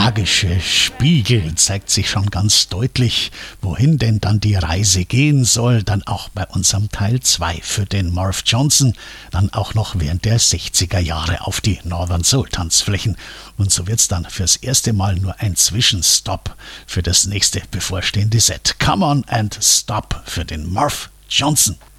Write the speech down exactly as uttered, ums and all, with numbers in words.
magische Spiegel zeigt sich schon ganz deutlich, wohin denn dann die Reise gehen soll, dann auch bei unserem Teil zwei für den Marv Johnson, dann auch noch während der sechziger Jahre auf die Northern Soul Tanzflächen. Und so wird's dann fürs erste Mal nur ein Zwischenstopp für das nächste bevorstehende Set. Come on and stop für den Marv Johnson.